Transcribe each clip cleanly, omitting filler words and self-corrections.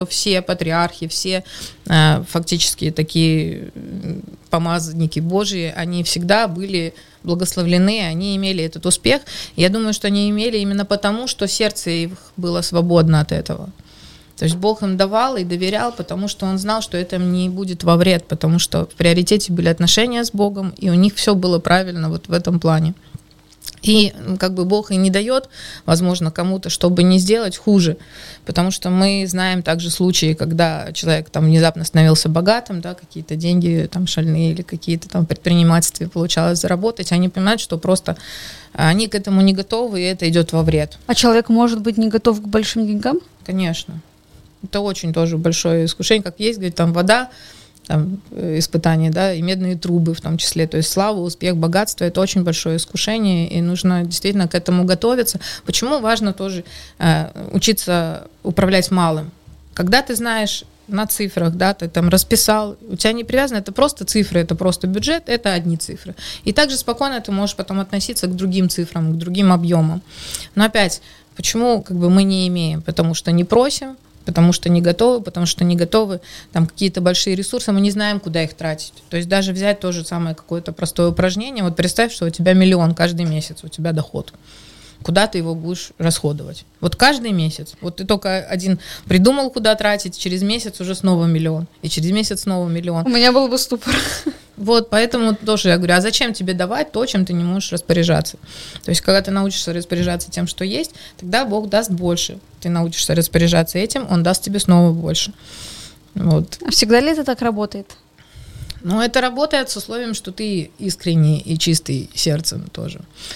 все патриархи, все фактически такие помазанники Божьи, они всегда были благословлены, они имели этот успех. Я думаю, что они имели именно потому, что сердце их было свободно от этого. То есть Бог им давал и доверял, потому что Он знал, что это им не будет во вред, потому что в приоритете были отношения с Богом, и у них все было правильно вот в этом плане. И как бы Бог и не дает, возможно, кому-то, чтобы не сделать хуже, потому что мы знаем также случаи, когда человек там внезапно становился богатым, да, какие-то деньги там шальные или какие-то там предпринимательства получалось заработать, они понимают, что просто они к этому не готовы, и это идет во вред. А человек может быть не готов к большим деньгам? Конечно. Это очень тоже большое искушение, как есть, говорит, там вода, там, испытания, да, и медные трубы в том числе. То есть слава, успех, богатство – это очень большое искушение, и нужно действительно к этому готовиться. Почему важно тоже учиться управлять малым? Когда ты знаешь на цифрах, да, ты там расписал, у тебя не привязано, это просто цифры, это просто бюджет, это одни цифры. И также спокойно ты можешь потом относиться к другим цифрам, к другим объемам. Но опять, почему как бы мы не имеем? Потому что не просим, потому что не готовы там какие-то большие ресурсы, мы не знаем, куда их тратить. То есть даже взять то же самое какое-то простое упражнение, вот представь, что у тебя 1 000 000 каждый месяц, у тебя доход. Куда ты его будешь расходовать? Вот каждый месяц. Вот ты только один придумал, куда тратить, через месяц уже снова 1 000 000, и через месяц снова 1 000 000. У меня был бы ступор. Вот, поэтому тоже я говорю, а зачем тебе давать то, чем ты не можешь распоряжаться? То есть, когда ты научишься распоряжаться тем, что есть, тогда Бог даст больше. Ты научишься распоряжаться этим, Он даст тебе снова больше. Вот. А всегда ли это так работает? Ну, это работает с условием, что ты искренний и чистый сердцем тоже.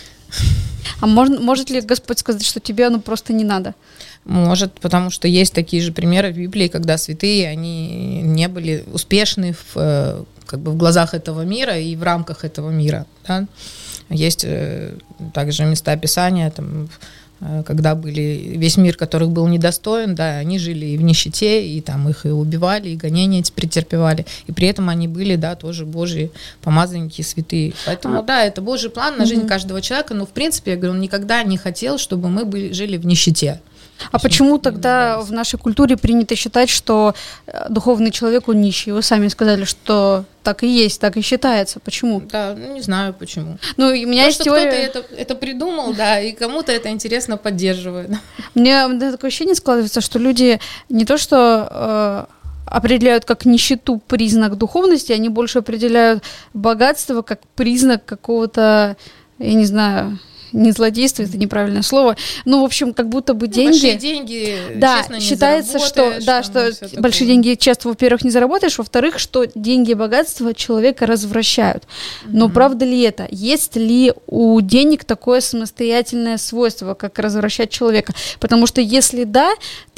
А может ли Господь сказать, что тебе оно просто не надо? Может, потому что есть такие же примеры в Библии, когда святые, они не были успешны как бы в глазах этого мира и в рамках этого мира. Да? Есть также места Писания, там, когда были весь мир, которых был недостоин, да, они жили и в нищете, и там их и убивали, и гонения эти претерпевали, и при этом они были, да, тоже Божьи помазанники, святые. Поэтому, да, это Божий план на жизнь каждого человека, но, в принципе, я говорю, он никогда не хотел, чтобы мы жили в нищете. А почему тогда в нашей культуре принято считать, что духовный человек, он нищий? Вы сами сказали, что так и есть, так и считается. Почему? Да, не знаю почему. Ну, у меня есть теория... кто-то это придумал, да, и кому-то это интересно поддерживает. У меня такое ощущение складывается, что люди не то что определяют как нищету признак духовности, они больше определяют богатство как признак какого-то, я не знаю... Не злодейство, это неправильное слово. Ну, в общем, как будто бы деньги... Большие деньги, да, честно, не считается, что, да, что большие деньги часто, во-первых, не заработаешь, во-вторых, что деньги и богатство человека развращают. Но правда ли это? Есть ли у денег такое самостоятельное свойство, как развращать человека? Потому что если да,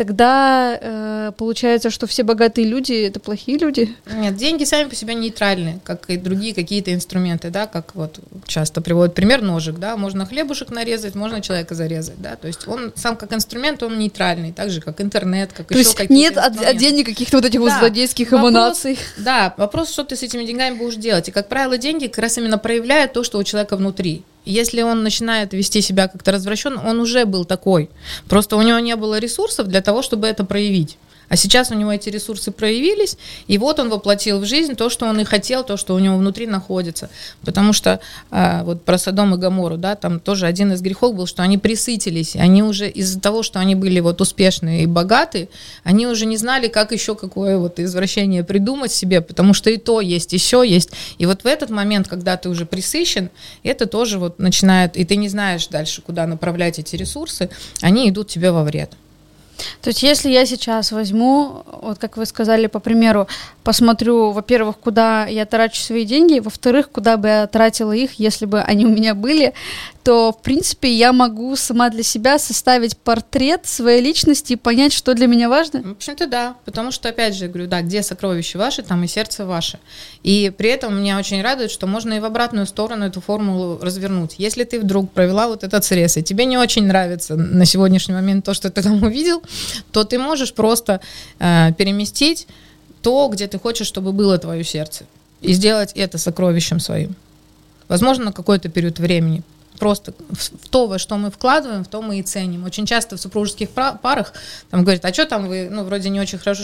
тогда получается, что все богатые люди — это плохие люди. Нет, деньги сами по себе нейтральны, как и другие какие-то инструменты, да, как вот часто приводят пример ножик, да, можно хлебушек нарезать, можно человека зарезать, да, то есть он сам как инструмент, он нейтральный, так же, как интернет, как то еще какие-то нет инструменты. от денег каких-то вот этих вот злодейских эманаций. Да, вопрос, что ты с этими деньгами будешь делать, и, как правило, деньги как раз именно проявляют то, что у человека внутри. Если он начинает вести себя как-то развращенно, он уже был такой, просто у него не было ресурсов для того, чтобы это проявить. А сейчас у него эти ресурсы проявились, и вот он воплотил в жизнь то, что он и хотел, то, что у него внутри находится. Потому что вот про Содом и Гоморру, да, там тоже один из грехов был, что они присытились, они уже из-за того, что они были вот успешные и богатые, они уже не знали, как еще какое вот извращение придумать себе, потому что и то есть, и сё есть. И вот в этот момент, когда ты уже присыщен, это тоже вот начинает, и ты не знаешь дальше, куда направлять эти ресурсы, они идут тебе во вред. То есть если я сейчас возьму, вот как вы сказали, по примеру, посмотрю, во-первых, куда я трачу свои деньги, во-вторых, куда бы я тратила их, если бы они у меня были, то, в принципе, я могу сама для себя составить портрет своей личности и понять, что для меня важно? В общем-то, да, потому что, опять же, я говорю, да, где сокровища ваши, там и сердце ваше. И при этом меня очень радует, что можно и в обратную сторону эту формулу развернуть. Если ты вдруг провела вот этот срез, и тебе не очень нравится на сегодняшний момент то, что ты там увидел, то ты можешь просто переместить то, где ты хочешь, чтобы было твое сердце, и сделать это сокровищем своим. Возможно, на какой-то период времени. Просто в то, во что мы вкладываем, в то мы и ценим. Очень часто в супружеских парах там говорят, а что там вы, ну, вроде не очень хорошо